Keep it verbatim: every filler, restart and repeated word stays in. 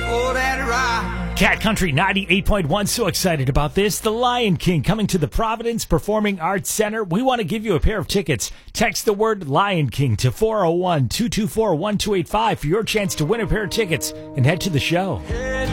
for that ride. Cat Country ninety-eight point one. So excited about this. The Lion King coming to the Providence Performing Arts Center. We want to give you a pair of tickets. Text the word Lion King to four oh one, two two four, one two eight five for your chance to win a pair of tickets and head to the show.